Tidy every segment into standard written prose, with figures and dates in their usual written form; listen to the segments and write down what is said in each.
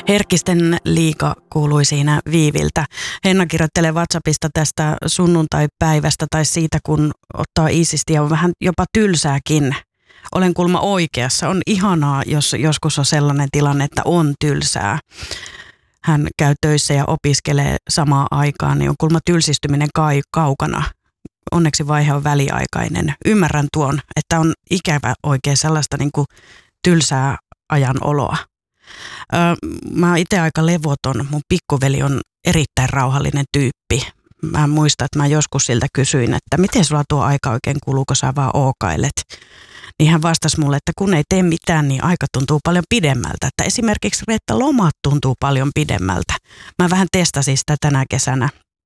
Herkisten liiga kuului siinä Viiviltä. Henna kirjoittelee WhatsAppista tästä sunnuntaipäivästä tai siitä, kun ottaa iisisti ja on vähän jopa tylsääkin. Olen kuulemma oikeassa. On ihanaa, jos joskus on sellainen tilanne, että on tylsää. Hän käy töissä ja opiskelee samaan aikaan, niin on kuulemma tylsistyminen kaukana. Onneksi vaihe on väliaikainen. Ymmärrän tuon, että on ikävä oikein sellaista niin kuin tylsää ajan oloa. Mä oon itse aika levoton. Mun pikkuveli on erittäin rauhallinen tyyppi. Mä muistan, että mä joskus siltä kysyin, että miten sulla tuo aika oikein kuluu, kun sä vaan ookailet. Niin hän vastasi mulle, että kun ei tee mitään, niin aika tuntuu paljon pidemmältä. Että esimerkiksi Reetta, lomat tuntuu paljon pidemmältä. Mä vähän testasin sitä tänä kesänä,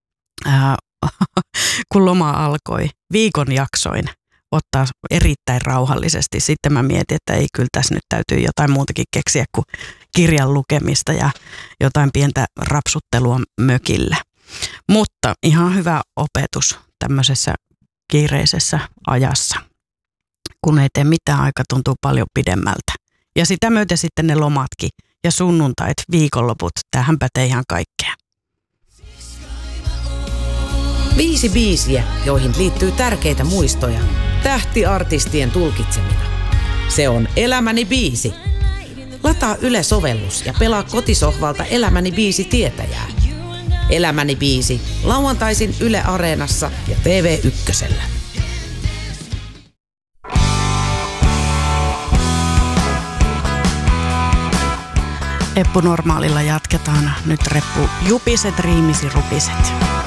kun loma alkoi. Viikon jaksoin ottaa erittäin rauhallisesti. Sitten mä mietin, että ei, kyllä tässä nyt täytyy jotain muutakin keksiä kuin kirjan lukemista ja jotain pientä rapsuttelua mökillä. Mutta ihan hyvä opetus tämmöisessä kiireisessä ajassa. Kun ei tee mitään, aika tuntuu paljon pidemmältä. Ja sitä myöten sitten ne lomatkin ja sunnuntait, viikonloput, tähän pätee ihan kaikkea. 5 biisiä, joihin liittyy tärkeitä muistoja, tähtiartistien tulkitsemina. Se on Elämäni biisi. Lataa Yle-sovellus ja pelaa kotisohvalta Elämäni biisi tietäjää. Elämäni biisi, lauantaisin Yle Areenassa ja TV1:llä. Eppu Normaalilla jatketaan nyt reppu Jupiset, riimisi, rupiset.